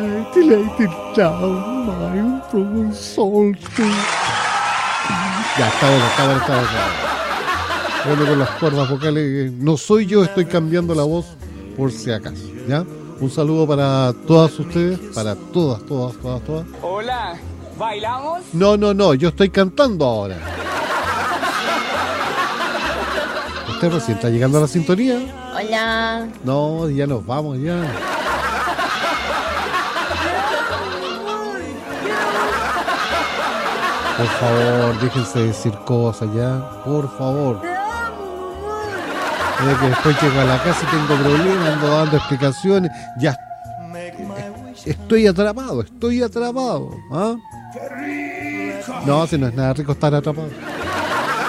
Ya, está bueno. Bueno, con las cuerdas vocales, no soy yo, estoy cambiando la voz por si acaso, ¿ya? Un saludo para todas ustedes, para todas. Hola, ¿bailamos? No, yo estoy cantando ahora. ¿Usted recién está llegando a la sintonía? Hola. No, ya nos vamos, ya. Por favor, déjense decir cosas ya, por favor. Que después llego a la casa y tengo problemas, ando dando explicaciones, ya estoy atrapado, ¿ah? No, si no es nada rico estar atrapado.